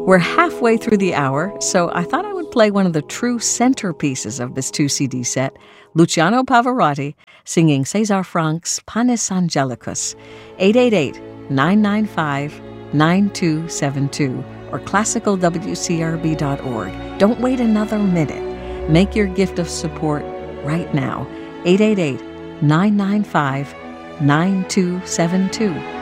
We're halfway through the hour, so I thought I would play one of the true centerpieces of this 2-CD set, Luciano Pavarotti singing César Franck's Panis Angelicus, 888-995-9272 or classicalwcrb.org. Don't wait another minute. Make your gift of support right now, 888-995-9272.